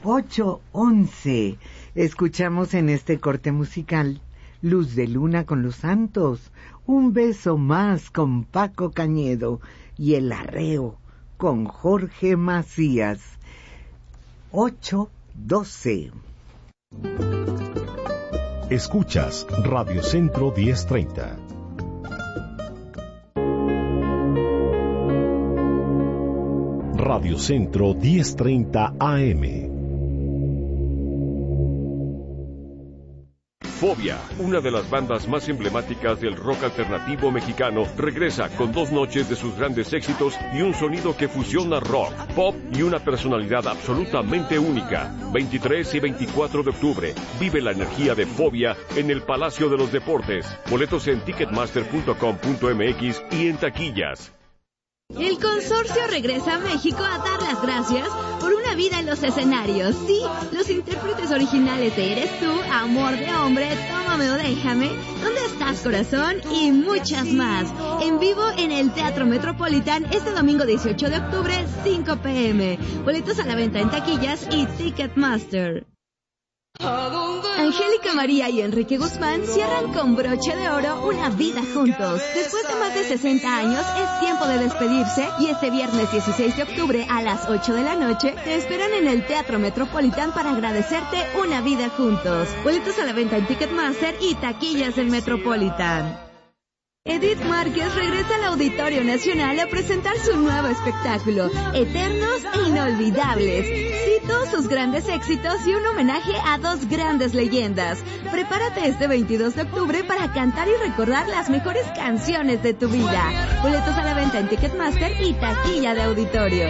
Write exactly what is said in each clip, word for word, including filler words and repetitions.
ocho once. Escuchamos en este corte musical Luz de Luna con Los Santos, Un beso más con Paco Cañedo y El Arreo con Jorge Macías. ocho doce. Escuchas Radio Centro diez treinta. Radio Centro diez treinta A M. Fobia, una de las bandas más emblemáticas del rock alternativo mexicano, regresa con dos noches de sus grandes éxitos y un sonido que fusiona rock, pop y una personalidad absolutamente única. veintitrés y veinticuatro de octubre, vive la energía de Fobia en el Palacio de los Deportes. Boletos en ticketmaster punto com punto m x y en taquillas. El consorcio regresa a México a dar las gracias por una vida en los escenarios. Sí, los intérpretes originales de Eres Tú, Amor de Hombre, Tómame o Déjame, ¿Dónde estás, corazón? Y muchas más. En vivo en el Teatro Metropolitan este domingo dieciocho de octubre, cinco p m Boletos a la venta en taquillas y Ticketmaster. Angélica María y Enrique Guzmán cierran con broche de oro una vida juntos. Después de más de sesenta años, es tiempo de despedirse y este viernes dieciséis de octubre a las ocho de la noche te esperan en el Teatro Metropolitan para agradecerte una vida juntos. Boletos a la venta en Ticketmaster y taquillas del Metropolitan. Edith Márquez regresa al Auditorio Nacional a presentar su nuevo espectáculo, Eternos e Inolvidables. Sí, todos sus grandes éxitos y un homenaje a dos grandes leyendas. Prepárate este veintidós de octubre para cantar y recordar las mejores canciones de tu vida. Boletos a la venta en Ticketmaster y taquilla de auditorio.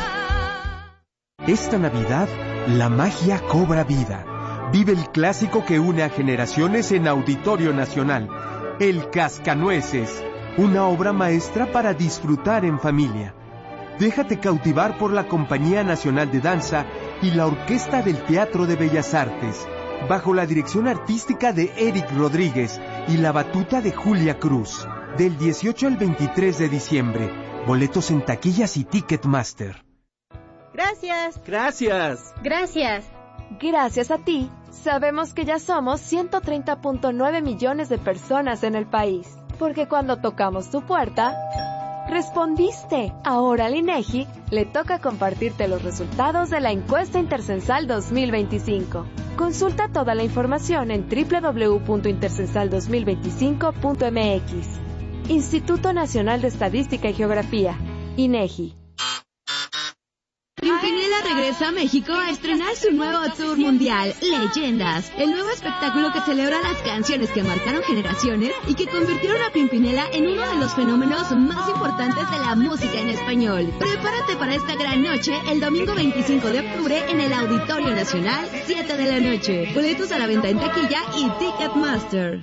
Esta Navidad, la magia cobra vida. Vive el clásico que une a generaciones en Auditorio Nacional. El Cascanueces, una obra maestra para disfrutar en familia. Déjate cautivar por la Compañía Nacional de Danza y la Orquesta del Teatro de Bellas Artes, bajo la dirección artística de Eric Rodríguez y la batuta de Julia Cruz. Del dieciocho al veintitrés de diciembre. Boletos en taquillas y Ticketmaster. Gracias. Gracias. Gracias. Gracias a ti, sabemos que ya somos ciento treinta punto nueve millones de personas en el país. Porque cuando tocamos tu puerta, respondiste. Ahora al INEGI le toca compartirte los resultados de la encuesta Intercensal dos mil veinticinco. Consulta toda la información en doble u doble u doble u punto intercensal dos mil veinticinco punto m x. Instituto Nacional de Estadística y Geografía, INEGI. Pimpinela regresa a México a estrenar su nuevo tour mundial, Leyendas, el nuevo espectáculo que celebra las canciones que marcaron generaciones y que convirtieron a Pimpinela en uno de los fenómenos más importantes de la música en español. Prepárate para esta gran noche el domingo veinticinco de octubre en el Auditorio Nacional, siete de la noche. Boletos a la venta en taquilla y Ticketmaster.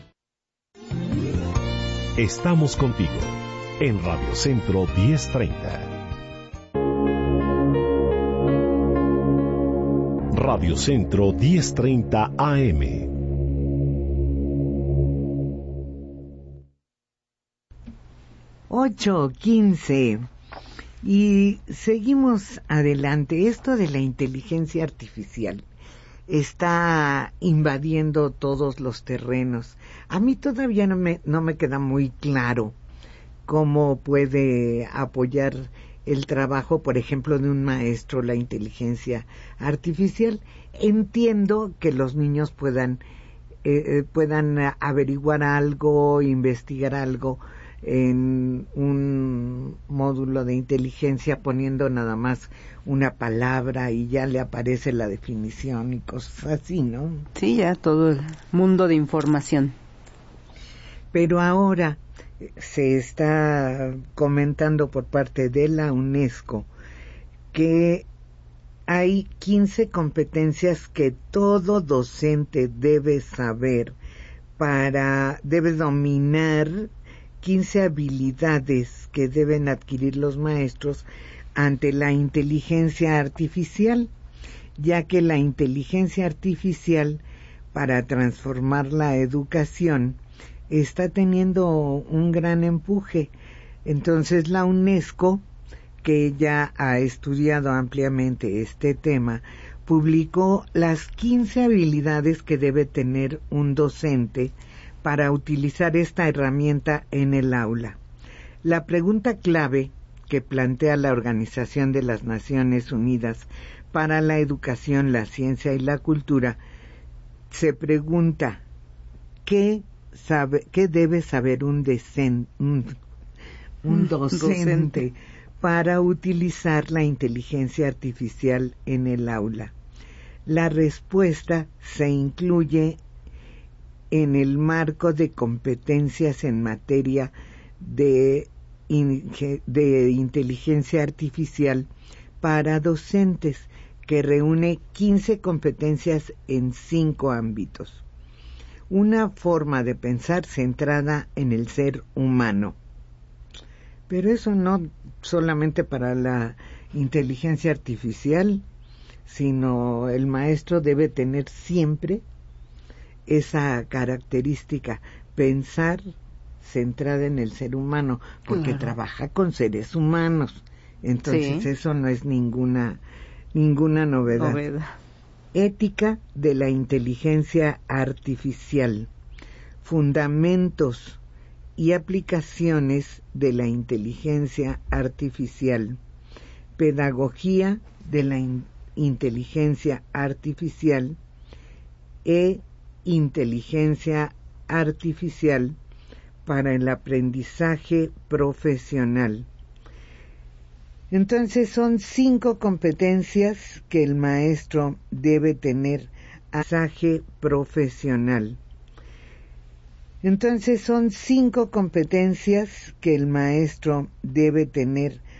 Estamos contigo en Radio Centro diez treinta. Radio Centro diez treinta A M. ocho quince. Y seguimos adelante. Esto de la inteligencia artificial está invadiendo todos los terrenos. A mí todavía no me, no me queda muy claro cómo puede apoyar el trabajo, por ejemplo, de un maestro, la inteligencia artificial. Entiendo que los niños puedan eh, puedan averiguar algo, investigar algo en un módulo de inteligencia poniendo nada más una palabra y ya le aparece la definición y cosas así, ¿no? Sí, ya todo el mundo de información. Pero ahora se está comentando por parte de la UNESCO que hay quince competencias que todo docente debe saber para, debe dominar, quince habilidades que deben adquirir los maestros ante la inteligencia artificial, ya que la inteligencia artificial para transformar la educación está teniendo un gran empuje. Entonces la UNESCO, que ya ha estudiado ampliamente este tema, publicó las quince habilidades que debe tener un docente para utilizar esta herramienta en el aula. La pregunta clave que plantea la Organización de las Naciones Unidas para la Educación, la Ciencia y la Cultura se pregunta: ¿qué sabe, qué debe saber un, decen, un, un docente, docente para utilizar la inteligencia artificial en el aula? La respuesta se incluye en el marco de competencias en materia de, de inteligencia artificial para docentes, que reúne quince competencias en cinco ámbitos. Una forma de pensar centrada en el ser humano. Pero eso no solamente para la inteligencia artificial, sino el maestro debe tener siempre esa característica, pensar centrada en el ser humano, porque claro, trabaja con seres humanos. Entonces sí, eso no es ninguna ninguna novedad. novedad. Ética de la inteligencia artificial. Fundamentos y aplicaciones de la inteligencia artificial. Pedagogía de la in- inteligencia artificial e inteligencia artificial para el aprendizaje profesional. Entonces son cinco competencias que el maestro debe tener. Aprendizaje profesional. Entonces son cinco competencias que el maestro debe tener